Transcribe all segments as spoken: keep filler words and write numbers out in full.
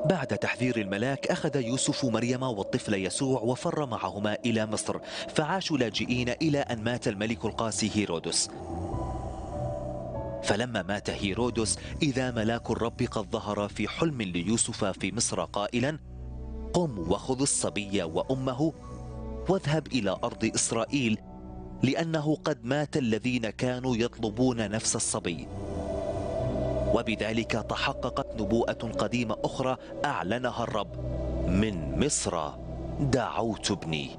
بعد تحذير الملاك أخذ يوسف مريم والطفل يسوع وفر معهما إلى مصر، فعاشوا لاجئين إلى أن مات الملك القاسي هيرودس. فلما مات هيرودس إذا ملاك الرب قد ظهر في حلم ليوسف في مصر قائلا: قم وخذ الصبي وأمه واذهب إلى أرض إسرائيل، لأنه قد مات الذين كانوا يطلبون نفس الصبي. وبذلك تحققت نبوءة قديمة أخرى أعلنها الرب: من مصر دعوت ابني.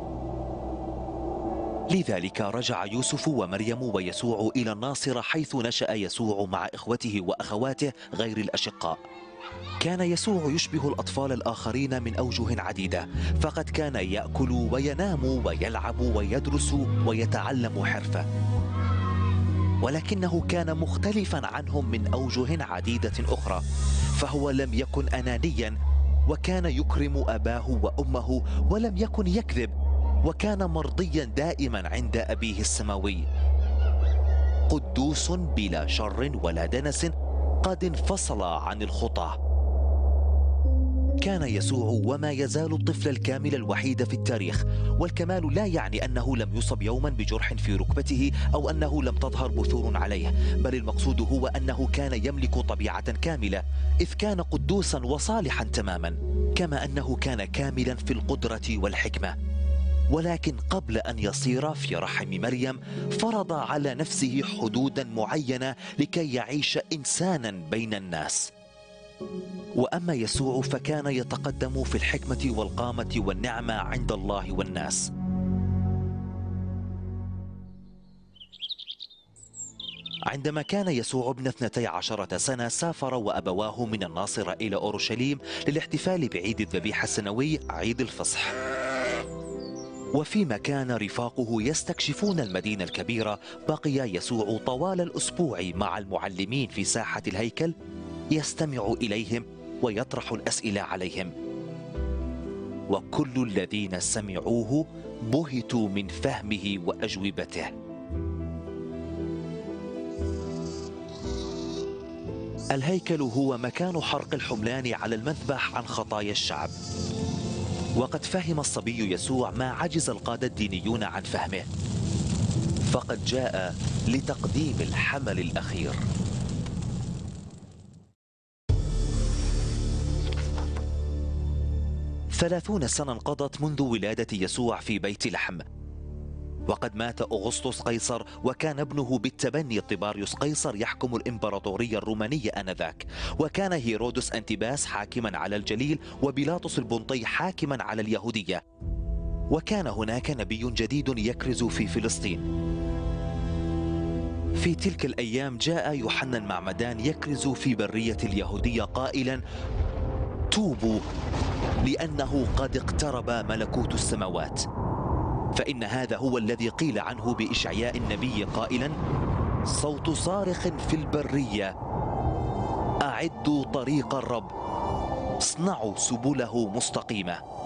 لذلك رجع يوسف ومريم ويسوع إلى الناصرة، حيث نشأ يسوع مع إخوته وأخواته غير الأشقاء. كان يسوع يشبه الأطفال الآخرين من أوجه عديدة، فقد كان يأكل وينام ويلعب ويدرس ويتعلم حرفة، ولكنه كان مختلفا عنهم من أوجه عديدة أخرى. فهو لم يكن أنانيا، وكان يكرم أباه وأمه، ولم يكن يكذب، وكان مرضيا دائما عند أبيه السماوي. قدوس بلا شر ولا دنس، قد انفصل عن الخطى. كان يسوع وما يزال الطفل الكامل الوحيد في التاريخ، والكمال لا يعني أنه لم يصب يوما بجرح في ركبته أو أنه لم تظهر بثور عليه، بل المقصود هو أنه كان يملك طبيعة كاملة، إذ كان قدوسا وصالحا تماما، كما أنه كان كاملا في القدرة والحكمة. ولكن قبل أن يصير في رحم مريم فرض على نفسه حدودا معينة لكي يعيش إنسانا بين الناس. وأما يسوع فكان يتقدم في الحكمة والقامة والنعمة عند الله والناس. عندما كان يسوع ابن اثنتي عشرة سنة سافر وأبواه من الناصرة إلى أورشليم للاحتفال بعيد الذبيحة السنوي عيد الفصح. وفيما كان رفاقه يستكشفون المدينة الكبيرة، بقي يسوع طوال الأسبوع مع المعلمين في ساحة الهيكل، يستمع إليهم ويطرح الأسئلة عليهم. وكل الذين سمعوه بهتوا من فهمه وأجوبته. الهيكل هو مكان حرق الحملان على المذبح عن خطايا الشعب، وقد فهم الصبي يسوع ما عجز القادة الدينيون عن فهمه، فقد جاء لتقديم الحمل الأخير. ثلاثون سنة انقضت منذ ولادة يسوع في بيت لحم، وقد مات أغسطس قيصر، وكان ابنه بالتبني طباريوس قيصر يحكم الإمبراطورية الرومانية آنذاك، وكان هيرودس أنتباس حاكما على الجليل، وبيلاطس البنطي حاكما على اليهودية، وكان هناك نبي جديد يكرز في فلسطين. في تلك الأيام جاء يوحنا المعمدان يكرز في برية اليهودية قائلا: توبوا لأنه قد اقترب ملكوت السماوات. فإن هذا هو الذي قيل عنه بإشعياء النبي قائلا: صوت صارخ في البرية، أعدوا طريق الرب، اصنعوا سبله مستقيمة.